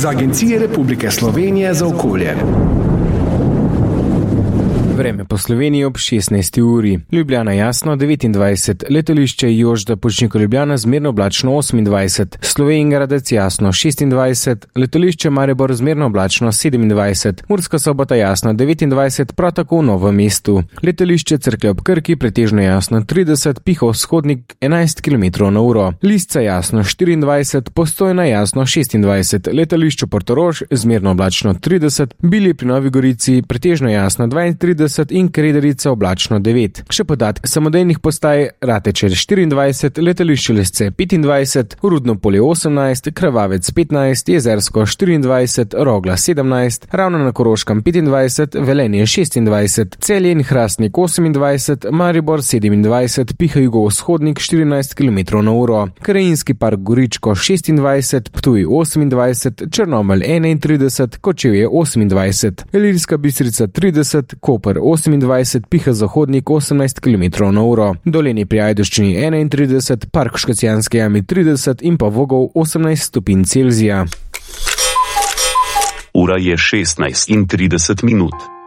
iz Agencije Republike Slovenije za okolje. Vreme po Sloveniji ob 16. uri. Ljubljana jasno 29, letališče Jožda Pučnika Ljubljana zmerno oblačno 28, Slovenj Gradec jasno 26, letališče Maribor zmerno oblačno 27, Murska Sobota jasno 29, prav tako v Novem mestu. Letališče Cerklje ob Krki pretežno jasno 30, Pihov vzhodnik 11 km/h. Lisca jasno 24, Postojna jasno 26, letališče Portorož zmerno oblačno 30, Bilje pri Novi Gorici pretežno jasno 32 in Krederica oblačno 9. Še podatki samodejnih postaj: Rateče 24, letališče Lesce 25, Rudno Polje 18, Krvavec 15, Jezersko 24, Rogla 17, Ravno na Koroškem 25, Velenje 26, Celje in Hrastnik 28, Maribor 27, Piha jugovzhodnik 14 km/h, Krajinski park Goričko 26, Ptuj 28, Črnomelj 31, Kočevje 28, Ilirska Bistrica 30, Koper 28, Piha zahodnik 18 km/h, Dolenje pri Ajdovščini 31, Park v Škocjanski jami 30 in pa Vogov 18 stopinj Celzija. Ura je 16:30.